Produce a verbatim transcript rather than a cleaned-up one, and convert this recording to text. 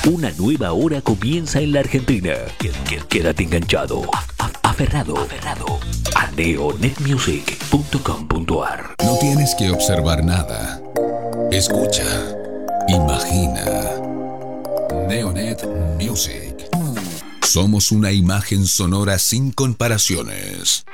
Una nueva hora comienza en la Argentina. Quédate enganchado, aferrado, aferrado a neonet music punto com punto ar. No tienes que observar nada. Escucha. Imagina. Neonet Music. Somos una imagen sonora sin comparaciones.